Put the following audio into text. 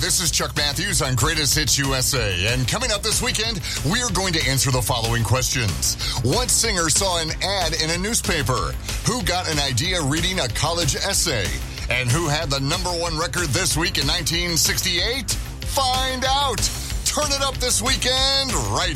this is Chuck Matthews on Greatest Hits USA. And coming up this weekend, we're going to answer the following questions. What singer saw an ad in a newspaper? Who got an idea reading a college essay? And who had the #1 record this week in 1968? Find out. Turn it up this weekend right